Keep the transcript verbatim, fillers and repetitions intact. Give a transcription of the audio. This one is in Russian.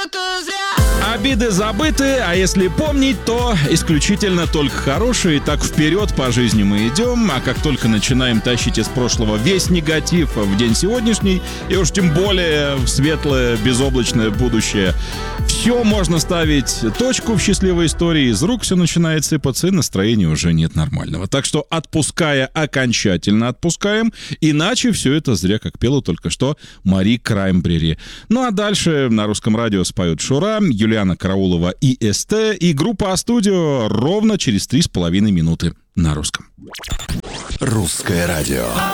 это зря. Обиды забыты, а если помнить, то исключительно только хорошие. Так вперед по жизни мы идем, а как только начинаем тащить из прошлого весь негатив в день сегодняшний, и уж тем более в светлое, безоблачное будущее, все можно ставить точку в счастливой истории, из рук все начинает сыпаться, и настроения уже нет нормального. Так что, отпуская, окончательно отпускаем, иначе все это зря, как пела только что Мари Краймбрери. Ну а дальше на русском радио споют Шура, Юлиана Караулова и СТ, и группа А-студио ровно через три с половиной минуты на русском. Русское радио.